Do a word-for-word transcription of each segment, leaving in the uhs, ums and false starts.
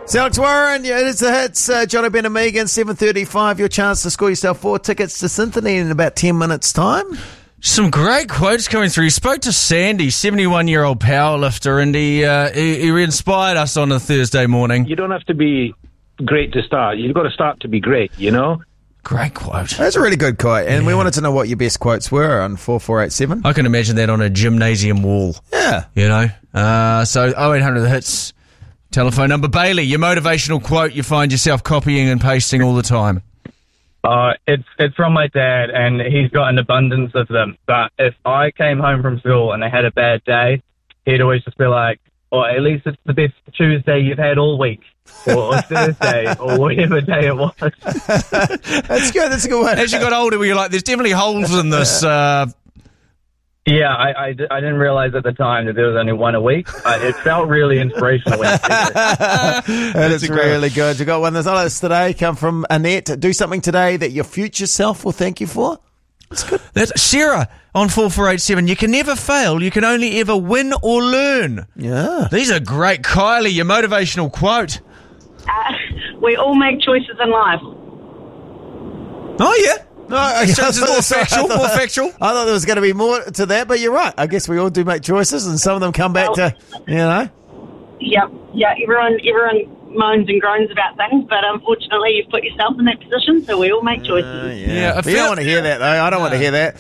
It's Alex Warren. Yeah, it's the hits. Uh, Jono, Ben and Megan, seven thirty-five. Your chance to score yourself four tickets to Symphony in about ten minutes' time. Some great quotes coming through. He spoke to Sandy, seventy-one-year-old powerlifter, and he, uh, he he inspired us on a Thursday morning. You don't have to be great to start. You've got to start to be great, you know? Great quote. That's a really good quote, and yeah. we wanted to know what your best quotes were on four four eight seven. I can imagine that on a gymnasium wall. Yeah. You know? Uh, so oh eight hundred the hits. Telephone number. Bailey, your motivational quote you find yourself copying and pasting all the time. Uh, it's it's from my dad, and he's got an abundance of them. But if I came home from school and I had a bad day, he'd always just be like, "Oh, at least it's the best Tuesday you've had all week, or, or Thursday, or whatever day it was." That's good. That's a good one. As you got older, were you like, "There's definitely holes in this"? Uh... Yeah, I, I, I didn't realize at the time that there was only one a week. Uh, it felt really inspirational. When That is really good. You got one that's today come from Annette. Do something today that your future self will thank you for. That's good. That's Sarah on four four eight seven. You can never fail. You can only ever win or learn. Yeah. These are great. Kylie, your motivational quote. Uh, we all make choices in life. Oh, yeah. No, I, so it's more factual, I thought, more factual. I thought there was going to be more to that, but you're right. I guess we all do make choices, and some of them come back well, to, you know. Yep, yeah. Everyone, everyone moans and groans about things, but unfortunately, you've put yourself in that position, so we all make choices. Uh, yeah, yeah but you don't want to hear that, though. I don't no. want to hear that.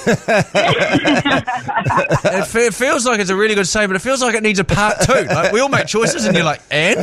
it, fe- it feels like it's a really good saying, but it feels like it needs a part two. Like, we all make choices, and you're like, and?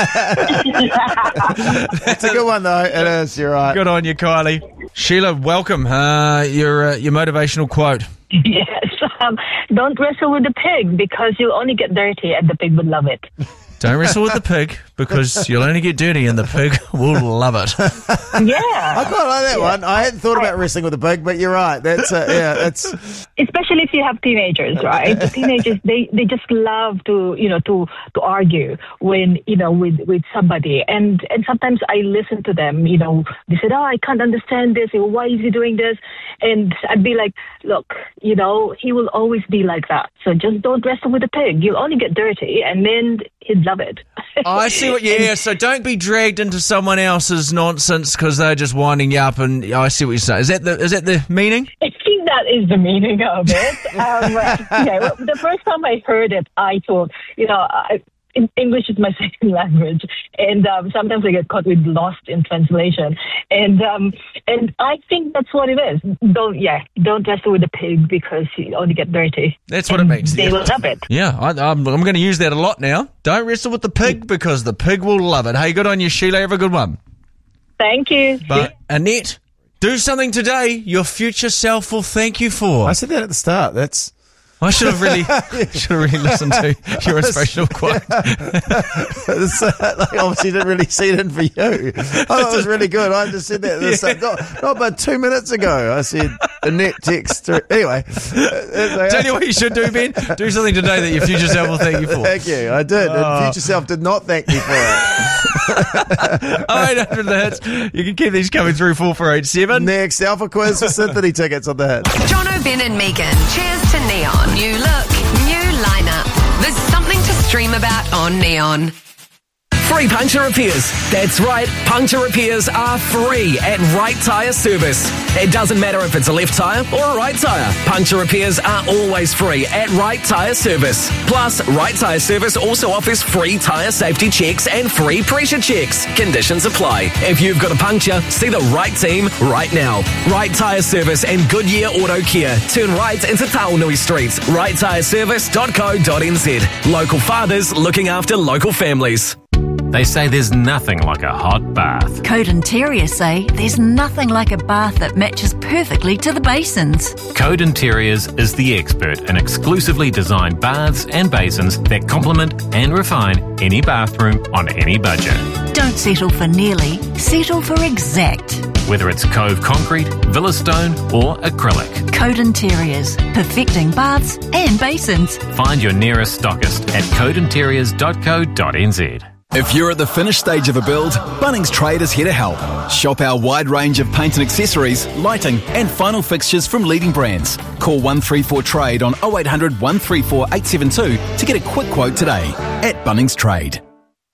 It's a good one, though. It is. You're right. Good on you, Kylie. Sheila, welcome. Uh, your uh, your motivational quote. Yes. Um, don't wrestle with the pig because you'll only get dirty and the pig would love it. Don't wrestle with the pig because you'll only get dirty and the pig will love it. Yeah. I quite like that yeah. one. I hadn't thought about wrestling with the pig, but you're right. That's uh, yeah, that's especially if you have teenagers, right? The teenagers they, they just love to you know to, to argue when you know with, with somebody, and and sometimes I listen to them. You know, they said, "Oh, I can't understand this. Or, why is he doing this?" And I'd be like, "Look, you know, he will always be like that. So just don't wrestle with the pig. You'll only get dirty, and then he'd love it." Oh, I see what. Yeah, so don't be dragged into someone else's nonsense because they're just winding you up. And I see what you're saying. Is that the is that the meaning? I think that is the meaning of it. Um, yeah, well, the first time I heard it, I thought, you know, I, English is my second language, and um, sometimes I get caught with lost in translation. And um, and I think that's what it is. Don't yeah, don't wrestle with the pig because you only get dirty. That's what it means. They yeah. will love it. Yeah, I, I'm, I'm going to use that a lot now. Don't wrestle with the pig because the pig will love it. Hey, good on you, Sheila. Have a good one. Thank you. But Annette, do something today your future self will thank you for. I said that at the start. That's. I should have really, should have really listened to your inspirational quote. It's, uh, like, obviously, didn't really see it in for you. I thought it was really good. I just said that at the start. Not, not about two minutes ago. I said the net text. Through. Anyway, like, tell you what you should do, Ben. Do something today that your future self will thank you for. Thank you. I did. Oh. And future self did not thank me for it. oh eight hundred the hits. You can keep these coming through four four eight seven. Next, Alpha Quiz for Symphony tickets on the hit. Jono, Ben and Megan. Cheers to Neon. New look, new lineup. There's something to stream about on Neon. Free puncture repairs. That's right, puncture repairs are free at Right Tyre Service. It doesn't matter if it's a left tyre or a right tyre. Puncture repairs are always free at Right Tyre Service. Plus, Right Tyre Service also offers free tyre safety checks and free pressure checks. Conditions apply. If you've got a puncture, see the right team right now. Right Tyre Service and Goodyear Auto Care. Turn right into Taonui Street. right tyre service dot co dot n z. Local fathers looking after local families. They say there's nothing like a hot bath. Code Interior say there's nothing like a bath that matches perfectly to the basins. Code Interiors is the expert in exclusively designed baths and basins that complement and refine any bathroom on any budget. Don't settle for nearly, settle for exact. Whether it's Cove Concrete, Villa Stone or acrylic. Code Interiors, perfecting baths and basins. Find your nearest stockist at code interiors dot co dot n z. If you're at the finished stage of a build, Bunnings Trade is here to help. Shop our wide range of paint and accessories, lighting and final fixtures from leading brands. Call one three four trade on oh eight hundred, one three four, eight seven two to get a quick quote today at Bunnings Trade.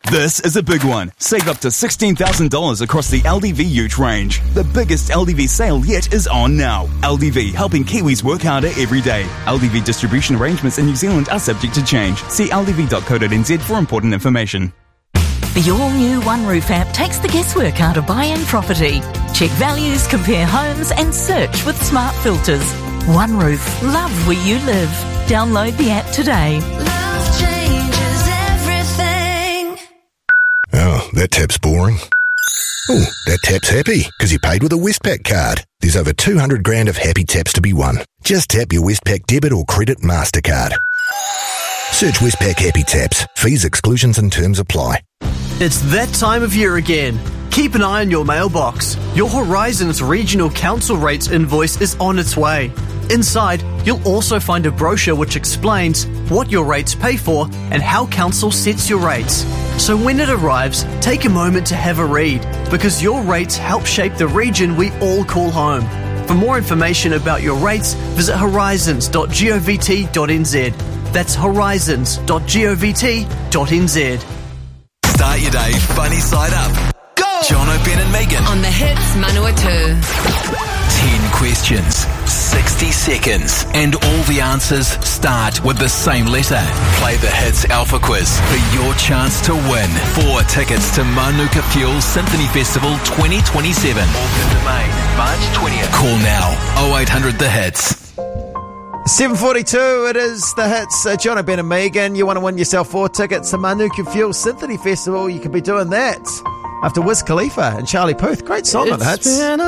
This is a big one. Save up to sixteen thousand dollars across the L D V Ute range. The biggest L D V sale yet is on now. L D V, helping Kiwis work harder every day. L D V distribution arrangements in New Zealand are subject to change. See l d v dot co dot n z for important information. The all-new One Roof app takes the guesswork out of buying property. Check values, compare homes and search with smart filters. One Roof, love where you live. Download the app today. Love changes everything. Oh, that tap's boring. Oh, that tap's happy because he paid with a Westpac card. There's over two hundred grand of happy taps to be won. Just tap your Westpac debit or credit MasterCard. Search Westpac Happy Taps. Fees, exclusions and terms apply. It's that time of year again. Keep an eye on your mailbox. Your Horizons Regional Council Rates invoice is on its way. Inside, you'll also find a brochure which explains what your rates pay for and how council sets your rates. So when it arrives, take a moment to have a read, because your rates help shape the region we all call home. For more information about your rates, visit horizons dot govt dot n z. That's horizons dot govt dot n z. Start your day funny side up. Go! Jono, Ben and Megan. On the hits Manawatu. Ten questions, sixty seconds, and all the answers start with the same letter. Play the Hits Alpha Quiz for your chance to win four tickets to Manuka Fuel Symphony Festival twenty twenty-seven. Auckland Domain, March twentieth. Call now, oh eight hundred the hits. seven forty-two, it is the hits. Uh, John, Ben and Megan, you want to win yourself four tickets to Manuka Fuel Symphony Festival. You could be doing that after Wiz Khalifa and Charlie Puth. Great song on the hits.